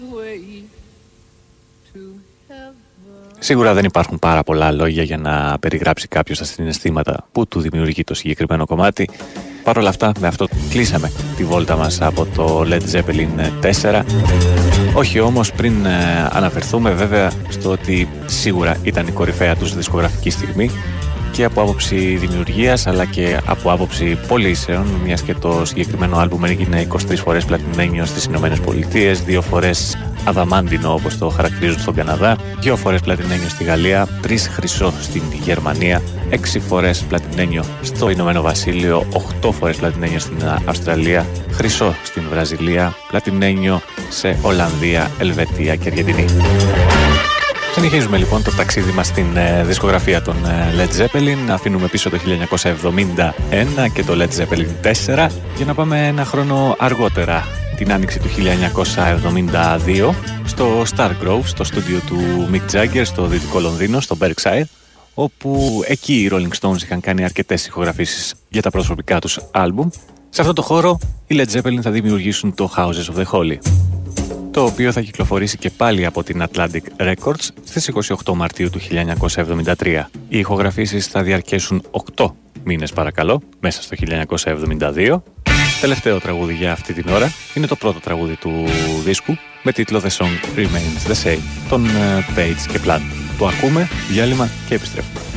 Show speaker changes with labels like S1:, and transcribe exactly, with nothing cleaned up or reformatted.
S1: Σίγουρα δεν υπάρχουν πάρα πολλά λόγια για να περιγράψει κάποιος τα συναισθήματα που του δημιουργεί το συγκεκριμένο κομμάτι. Παρ' όλα αυτά, με αυτό κλείσαμε τη βόλτα μας από το Led Zeppelin τέσσερα. Όχι όμως πριν ε, αναφερθούμε βέβαια στο ότι σίγουρα ήταν η κορυφαία τους δισκογραφική στιγμή και από άποψη δημιουργίας αλλά και από άποψη πωλήσεων, μιας και το συγκεκριμένο άλμπουμ έγινε είκοσι τρεις φορές πλατινένιο στις Ηνωμένες Πολιτείες, δύο φορές αδαμάντινο όπως το χαρακτηρίζουν στον Καναδά, δύο φορές πλατινένιο στη Γαλλία, τρεις χρυσό στην Γερμανία, έξι φορές πλατινένιο στο Ηνωμένο Βασίλειο, οχτώ φορές πλατινένιο στην Αυστραλία, χρυσό στην Βραζιλία, πλατινένιο σε Ολλανδία, Ελβετία και Αργεντινή. Συνεχίζουμε λοιπόν το ταξίδι μας στην ε, δισκογραφία των ε, Led Zeppelin. Αφήνουμε πίσω το χίλια εννιακόσια εβδομήντα ένα και το Led Zeppelin τέσσερα για να πάμε ένα χρόνο αργότερα, την άνοιξη του χίλια εννιακόσια εβδομήντα δύο, στο Stargrove, στο στούντιο του Mick Jagger στο δυτικό Λονδίνο, στο Berkshire, όπου εκεί οι Rolling Stones είχαν κάνει αρκετές ηχογραφήσεις για τα προσωπικά τους άλμπουμ. Σε αυτό το χώρο οι Led Zeppelin θα δημιουργήσουν το Houses of the Holy, το οποίο θα κυκλοφορήσει και πάλι από την Atlantic Records στις είκοσι οκτώ Μαρτίου του χίλια εννιακόσια εβδομήντα τρία. Οι ηχογραφήσεις θα διαρκέσουν οκτώ μήνες παρακαλώ, μέσα στο χίλια εννιακόσια εβδομήντα δύο. Τελευταίο τραγούδι για αυτή την ώρα είναι το πρώτο τραγούδι του δίσκου με τίτλο The Song Remains the Same των Page και Plant. Το ακούμε, διάλειμμα και επιστρέφουμε.